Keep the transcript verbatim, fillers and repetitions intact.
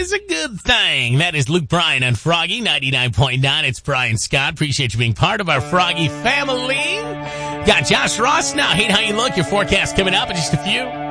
is a good thing. That is Luke Bryan on Froggy ninety-nine point nine. It's Brian Scott. Appreciate you being part of our Froggy family. Got Josh Ross now. Hate how you look. Your forecast coming up in just a few.